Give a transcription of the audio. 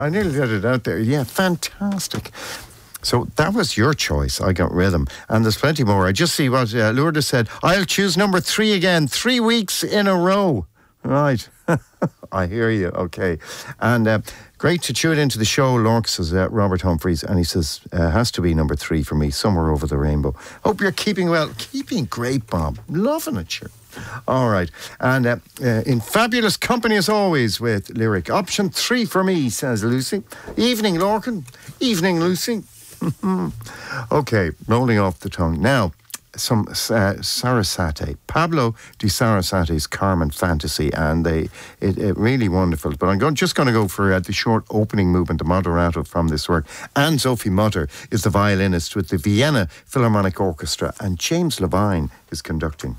I nearly got it out there. Yeah, fantastic. So that was your choice. I got Rhythm. And there's plenty more. I just see what Lourdes said. I'll choose number 3 again. 3 weeks in a row. Right. I hear you. Okay. And great to tune into the show. Lork says Robert Humphreys. And he says, has to be number 3 for me. Somewhere Over the Rainbow. Hope you're keeping well. Keeping great, Bob. Loving it, sure. All right. And in fabulous company as always with Lyric. Option 3 for me, says Lucy. Evening, Lorcan. Evening, Lucy. Okay, rolling off the tongue. Now, some Sarasate. Pablo di Sarasate's Carmen Fantasy, and it really wonderful. But I'm just going to go for the short opening movement, the moderato from this work. And Sophie Mutter is the violinist with the Vienna Philharmonic Orchestra, and James Levine is conducting.